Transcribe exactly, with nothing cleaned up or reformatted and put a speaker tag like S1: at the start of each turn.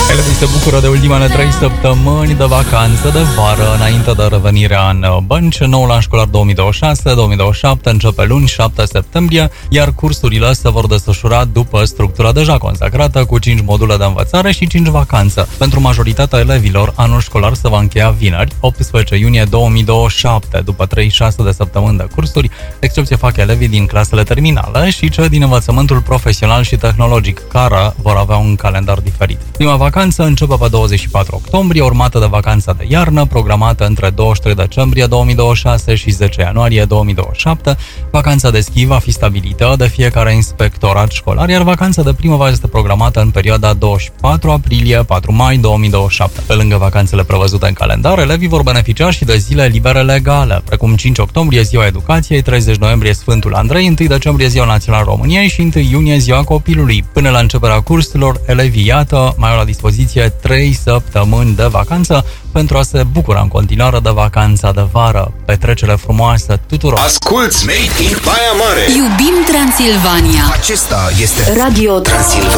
S1: Elevii se bucură de ultimele trei săptămâni de vacanță de vară înainte de revenirea în bănci. Noul an școlar două mii douăzeci și șase două mii douăzeci și șapte începe luni, șapte septembrie, iar cursurile se vor desfășura după structura deja consacrată, cu cinci module de învățare și cinci vacanță. Pentru majoritatea elevilor, anul școlar se va încheia vineri, optsprezece iunie două mii douăzeci și șapte, după treizeci și șase de săptămâni de cursuri. Excepție fac elevii din clasele terminale și cei din învățământul profesional și tehnologic, care vor avea un calendar diferit. Prima vacanță începe pe douăzeci și patru octombrie, urmată de vacanța de iarnă, programată între douăzeci și trei decembrie două mii douăzeci și șase și zece ianuarie două mii douăzeci și șapte. Vacanța de schi va fi stabilită de fiecare inspectorat școlar, iar vacanța de primăvară este programată în perioada douăzeci și patru aprilie patru mai două mii douăzeci și șapte. Pe lângă vacanțele prevăzute în calendar, elevii vor beneficia și de zile libere legale, precum cinci octombrie Ziua Educației, treizeci noiembrie Sfântul Andrei, unu decembrie Ziua Națională a României și unu iunie Ziua Copilului. Până la începerea cursurilor, elevii, iată, mai au la dispoziție trei săptămâni de vacanță pentru a se bucura în continuare de vacanța de vară. Petrecere frumoasă tuturor!
S2: Asculți Made in Baia Mare!
S3: Iubim Transilvania!
S2: Acesta este
S3: Radio
S2: Transilvania.